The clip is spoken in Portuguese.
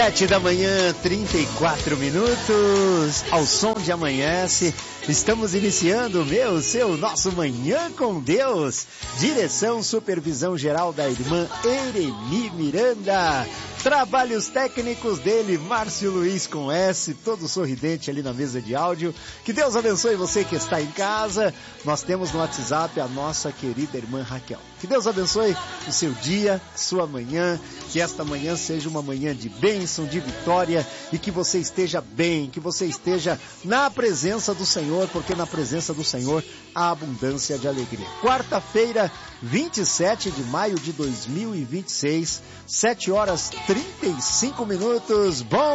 7 da manhã, 34 minutos, ao som de Amanhece, estamos iniciando nosso Manhã com Deus, direção, supervisão geral da irmã Eremi Miranda, trabalhos técnicos dele, Márcio Luiz com S, todo sorridente ali na mesa de áudio. Que Deus abençoe você que está em casa. Nós temos no WhatsApp a nossa querida irmã Raquel. Que Deus abençoe o seu dia, sua manhã, que esta manhã seja uma manhã de bênção, de vitória, e que você esteja bem, que você esteja na presença do Senhor, porque na presença do Senhor há abundância de alegria. Quarta-feira, 27 de maio de 2026, 7 horas 35 minutos. Bom